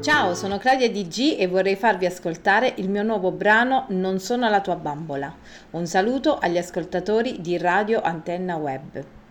Ciao, sono Claudia DG e vorrei farvi ascoltare il mio nuovo brano Non sono la tua bambola. Un saluto agli ascoltatori di Radio Antenna Web.